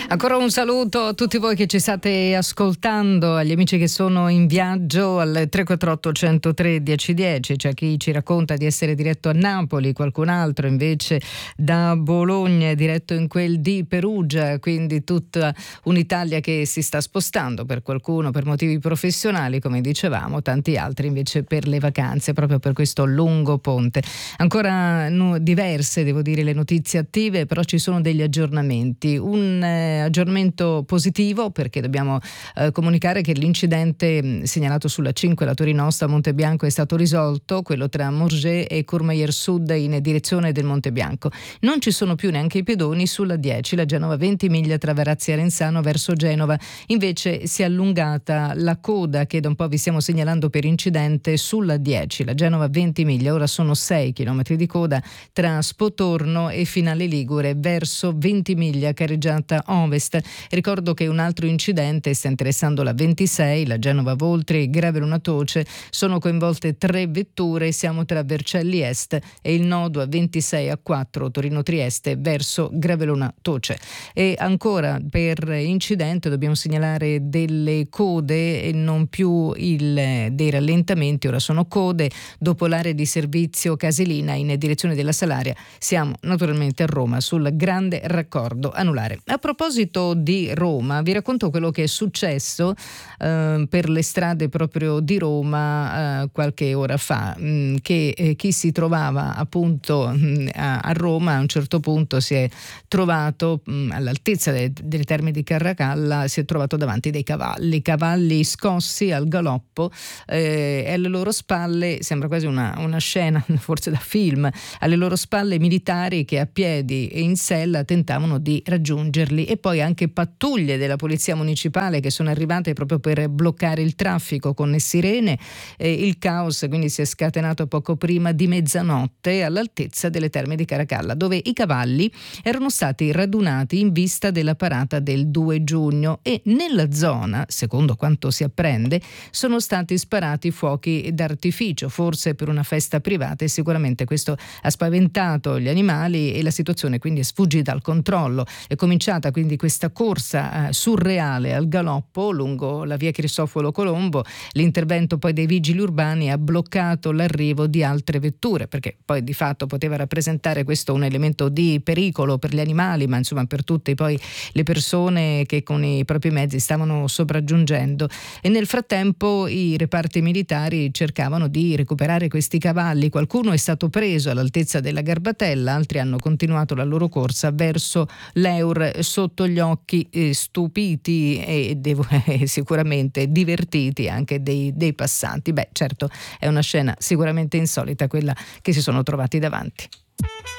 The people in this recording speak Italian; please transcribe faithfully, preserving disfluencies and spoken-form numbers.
Ancora un saluto a tutti voi che ci state ascoltando, agli amici che sono in viaggio al tre quattro otto uno zero tre uno zero uno zero. C'è chi ci racconta di essere diretto a Napoli, qualcun altro invece da Bologna è diretto in quel di Perugia, quindi tutta un'Italia che si sta spostando, per qualcuno per motivi professionali come dicevamo, tanti altri invece per le vacanze, proprio per questo lungo ponte. Ancora no, diverse devo dire le notizie attive, però ci sono degli aggiornamenti. Un eh, aggiornamento positivo perché dobbiamo eh, comunicare che l'incidente mh, segnalato sulla cinque, la Torinosta a Montebianco, è stato risolto, quello tra Morges e Courmayeur Sud in direzione del Montebianco. Non ci sono più neanche i pedoni sulla dieci, la Genova Ventimiglia tra Varazze e Arenzano verso Genova, invece si è allungata la coda che da un po' vi stiamo segnalando per incidente sulla dieci, la Genova Ventimiglia, ora sono sei chilometri di coda tra Spotorno e Finale Ligure verso Ventimiglia carreggiata ovest. Ricordo che un altro incidente sta interessando la ventisei, la Genova Voltri, Graveluna Toce, sono coinvolte tre vetture, siamo tra Vercelli Est e il nodo a ventisei A quattro Torino Trieste verso Graveluna Toce. E ancora per incidente dobbiamo segnalare delle code e non più il, dei rallentamenti, ora sono code dopo l'area di servizio Casilina in direzione della Salaria. Siamo naturalmente a Roma sul grande raccordo anulare. A proposito di Roma, vi racconto quello che è successo eh, per le strade proprio di Roma eh, qualche ora fa, mh, che eh, chi si trovava appunto mh, a, a Roma a un certo punto si è trovato mh, all'altezza de, delle Terme di Caracalla, si è trovato davanti dei cavalli, cavalli scossi al galoppo eh, e alle loro spalle, sembra quasi una, una scena forse da film, alle loro spalle militari che a piedi e in sella tentavano di raggiungerli, e poi anche pattuglie della polizia municipale che sono arrivate proprio per bloccare il traffico con le sirene. Eh, il caos quindi si è scatenato poco prima di mezzanotte all'altezza delle Terme di Caracalla, dove i cavalli erano stati radunati in vista della parata del due giugno e nella zona, secondo quanto si apprende, sono stati sparati fuochi d'artificio, forse per una festa privata, e sicuramente questo ha spaventato gli animali e la situazione quindi è sfuggita al controllo. È cominciata quindi questa corsa eh, surreale al galoppo lungo la via Cristoforo Colombo. L'intervento poi dei vigili urbani ha bloccato l'arrivo di altre vetture, perché poi di fatto poteva rappresentare questo un elemento di pericolo per gli animali, ma insomma per tutte poi le persone che con i propri mezzi stavano sopraggiungendo. E nel frattempo i reparti militari cercavano di recuperare questi cavalli. Qualcuno è stato preso all'altezza della Garbatella, altri hanno continuato la loro corsa verso l'Eur sotto gli occhi eh, stupiti e devo, eh, sicuramente divertiti anche dei, dei passanti. Beh, certo, è una scena sicuramente insolita quella che si sono trovati davanti.